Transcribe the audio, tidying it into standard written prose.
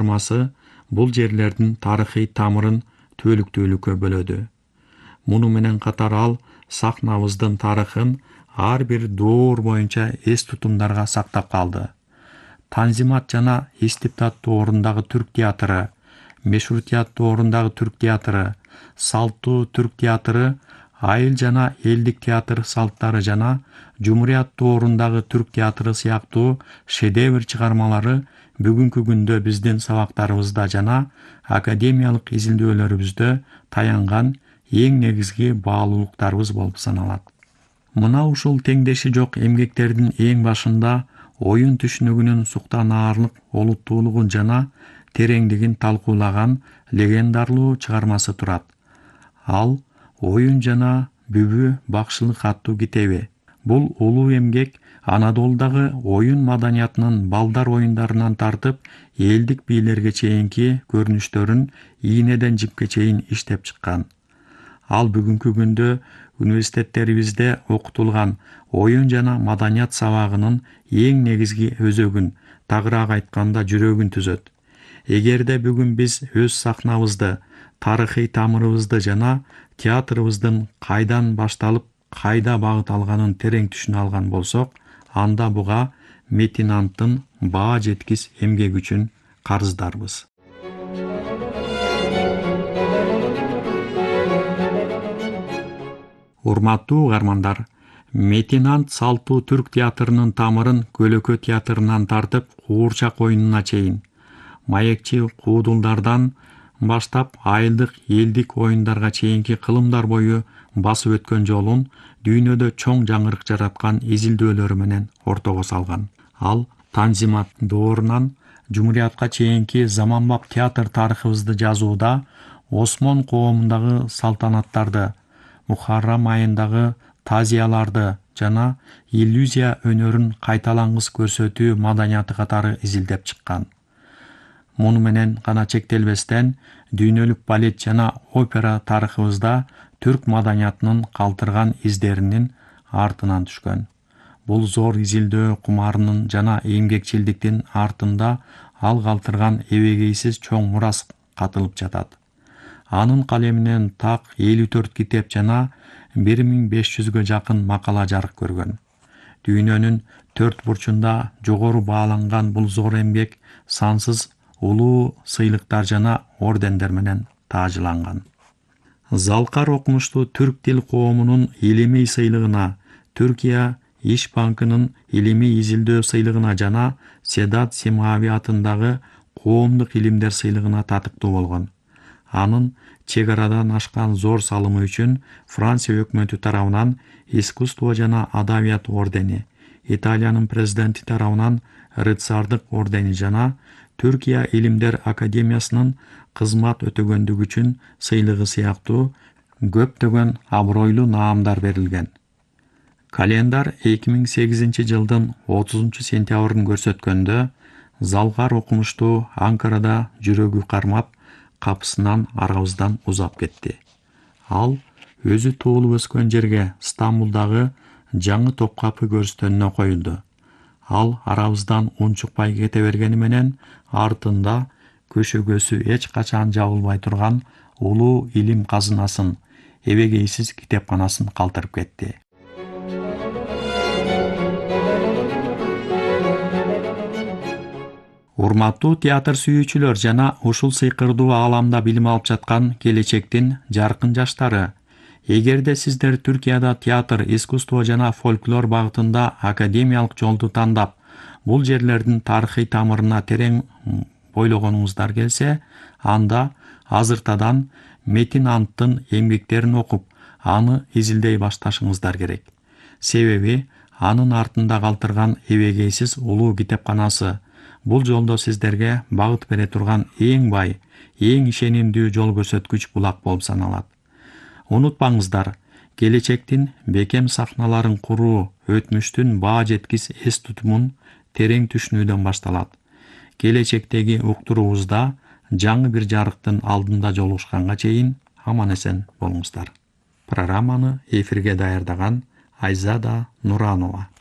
чыгармасы бул жерлердин тарыхый тамырын түбөлүктүүлүккө бөлөдү. Муну менен катар ал сахнабыздын тарыхын ар бир доор боюнча эс тутумдарга сактап калды. Танзимат жана Истибдат доорундагы түрк театры, Мешрутият доорундагы түрк театры, Салттуу түрк театры, Айыл жана элдик театр салттары жана Жумурият доорундагы түрк театры сыяктуу шедевр чыгармалары бүгүнкү күндө биздин сабактарыбызда жана академиялык изилдөөлөрүбүздө таянган эң негизги баалуулуктарыбыз болуп саналат. Мына ушул теңдеши жок эмгектердин эң башында оюн түшүнүгүнүн суктанаарлык олуттуулугун жана тереңдигин талкуулаган легендарлуу чыгармасы турат. Ал Оюн жана Бүбү бакшылык аттуу китеби. Бул улуу эмгек Анадолудагы оюн маданиятынын балдар оюндарынан тартып элдик бийлерге чейинки көрүнүштөрүн ийнеден жипке чейин иштеп чыккан. Ал бүгүнкү күндө университеттерибизде окутулган оюн жана маданият сабагынын эң негизги өзөгүн, тагыраак айтканда жүрөгүн түзөт. Эгерде бүгүн биз өз сахнабызды, тарыхый тамырыбызды жана театрыбыздын кайдан башталып, кайда багыт алганын терең түшүнө алган болсок, анда буга Метин Анттын баа жеткис эмгеги үчүн карыздарбыз. Урматтуу угармандар, Метин Ант салттуу түрк театрынын тамырын Көлөкө театрынан тартып Куурчак оюнуна чейин, маекчи куудулдардан баштап айылдык элдик оюндарга чейинки кылымдар бою басып өткөн жолун дүйнөдө чоң жаңырык жараткан изилдөөлөрү менен ортого салган. Ал Танзимат доорунан Жумуриятка чейинки заманбап театр тарыхыбызды жазууда Осмон коомундагы салтанаттарды, Мухаррам айындагы тазияларды жана иллюзия өнөрүн кайталангыс көрсөтүү маданияты катары изилдеп чыккан. Муну менен гана чектелбестен, дүйнөлүк балет жана опера тарыхыбызда түрк маданиятынын калтырган издеринин артынан түшкөн. Бул зор изилдөө кумарынын жана эмгекчилдиктин артында ал калтырган эбегейсиз чоң мурас катылып жатат. Анын калеминен так 54 китеп жана 1500гө жакын макала жарык көргөн. Дүйнөнүн 4 бурчунда жогору бааланган бул зор эмгек сансыз улуу сыйлыктар жана ордендер менен таажланган. Залкар окумуштуу түрк тил коомунун илимий сыйлыгына, Түркия Иш банкынын илимий изилдөө сыйлыгына жана Седат Симави атындагы коомдук илимдер сыйлыгына татыктуу болгон. Анын чек арадан ашкан зор салымы үчүн Франция өкмөтү тарабынан искусство жана адабият ордени, Италиянын президенти тарабынан рыцардык ордени жана Түркия Илимдер Академиясынын кызмат өтөгөндүгү үчүн сыйлыгы сыяктуу көптөгөн абройлуу наамдар берилген. Календар 2008 жылдын 30 сентябрын көрсөткөндө Залкар окумуштуу Анкарада жүрөгү кармап, капысынан арабыздан узап кетти. Ал өзү туулуп өскөн жерге Стамбулдагы жаңы Топкапы көрүстөнүнө коюлду. Ал арабыздан унчукпай кете бергени менен артында көшөгөсү эч качан жабылбай турган улуу илим казынасын, эбегейсиз китепканасын калтырып кетти. Урматтуу театр сүйүүчүлөр жана ушул сыйкырдуу ааламда билим алып жаткан келечектин жаркын жаштары, эгерде сиздер Түркияда театр, искусство жана фольклор багытында академиялык жолду тандап, бул жерлердин тарыхый тамырына терең бойлогонуңуздар келсе, анда азыртадан Метин Анттын эмгектерин окуп, аны изилдей башташыңыздар керек. Себеби анын артында калтырган эбегейсиз улуу китепканасы бул жолдо сиздерге багыт бере турган эң бай, эң ишенимдүү жол көрсөткүч булак болуп саналат. Унутпаңыздар, келечектин бекем сахналарын куруу өтмүштүн баа жеткис эс тутумун терең түшүнүүдөн башталат. Келечектеги уктуруубузда жаңы бир жарыктын алдында жолугушканга чейин аман эсен болуңуздар. Программаны эфирге даярдаган Айзада Нуранова.